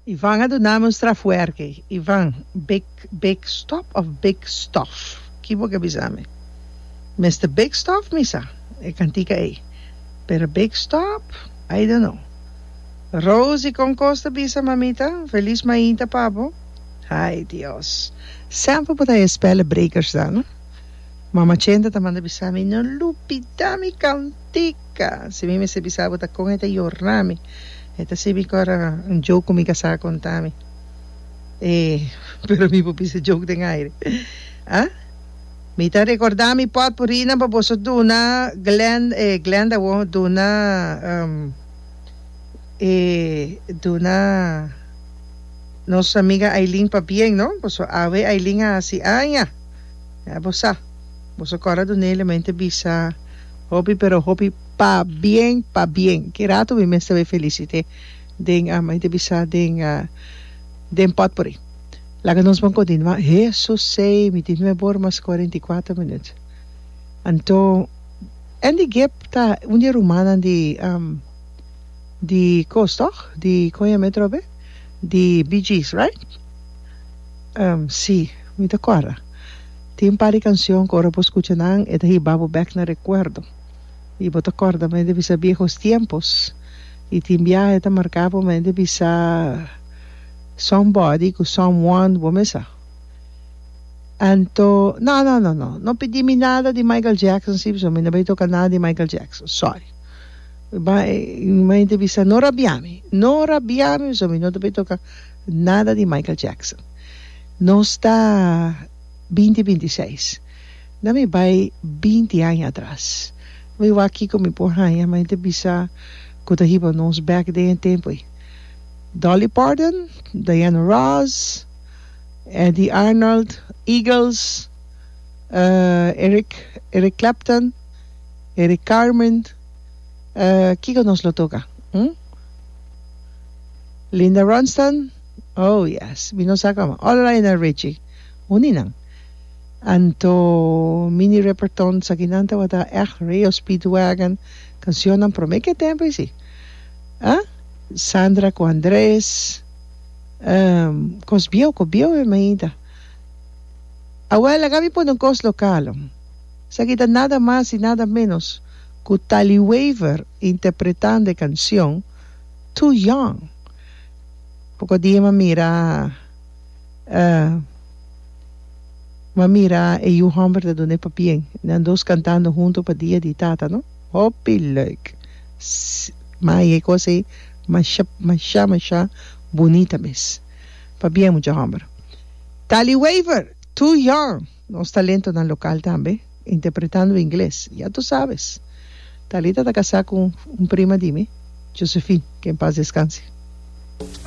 Ivan had de naam strafwerke. Ivan, big stop of big stuff? Kibo que bisame. Mr. Big Stuff, misa. E cantica e. Pero big stop, I don't know. Rosie con Costa bisa, mamita. Feliz mainta, papo. Ay, Dios. Sempre potai spelle breakers dan. Mama Chenda tamanda bisami. No lupidami cantica. Si mi se bisabo ta con eta yornami. Eta si mi cora un joke mi casa contami. Pero mi pupi se joke den aire. Ah? Mita recordami potpurina pa poso duna Glenda wo duna nossa amiga Aileen Papien, no? Poso ave Aileen así anya. Ya bosa. Boso cora dunele mente bisa hopi pa bien. Que rato mi me stave felicite den mente bisa den potpuri. Laga nos van continuar. Jesus sei, mi tinha por mais 44 minutos. Então, en die gap ta unje romana di costo, di coia metrobe, di Bee Gees, right? Sí, me acuerdo. Tem pari canción que ahora escuchan e daí babo back na recuerdo. E vos te acorda, me debisa viejos tiempos. E tem viaje ta marcavo, me debisa somebody ku someone womesa. Anto, no pedimi nada di Michael Jackson, sì, insomma, non vedo nada di Michael Jackson, sorry. Ma bisa non rabbiami, insomma, non vedo nada di Michael Jackson. Non sta 2026. Da mi vai 20 anni atrás. Mi va aqui con mi porraia, ma bisa kutahiba nos back day in tempo. Dolly Parton, Diana Ross, Eddie Arnold, Eagles, Eric Clapton, Eric Carmen, Kiko nos lo toca. Linda Ronstadt, oh yes, Minosaka, Lionel Richie, uninang. Anto mini reperton sa kinanta wata Rio Speedwagon, canción ang promeke tempo isi. Ah? Sandra com Andrés, cosbio e mainda. Abuela, kami po ng cos lokal. Sa kita nada más y nada menos que Tally Weaver interpretando canción Too Young. Poco dia mamira e o homem da dona papien. Nandos cantando junto pa dia di tata, no? Hopi leuk. Mas cosa masha bonita mes. Pa bien mucho hombre. Tally Weaver, Too Young. Nos talento ng local también, interpretando inglés. Ya tú sabes. Talita está casada con un prima de mí, Josephine, que en paz descanse.